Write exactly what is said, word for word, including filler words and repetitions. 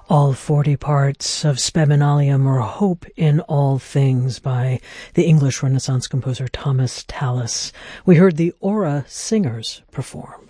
All forty parts of Spem in Alium, or Hope in All Things, by the English Renaissance composer Thomas Tallis. We heard the Aura Singers perform.